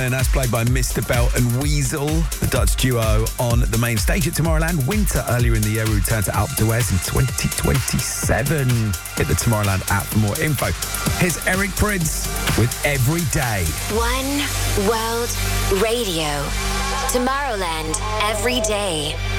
And that's played by Mr. Belt and Weasel, the Dutch duo on the main stage at Tomorrowland. Winter earlier in the year, we return to Alpe d'Huez in 2027. Hit the Tomorrowland app for more info. Here's Eric Prydz with Every Day. One World Radio. Tomorrowland every day.